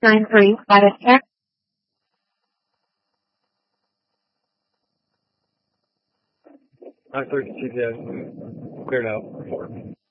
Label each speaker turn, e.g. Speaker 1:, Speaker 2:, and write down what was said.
Speaker 1: 693 by the air.
Speaker 2: 930 CPS, cleared out.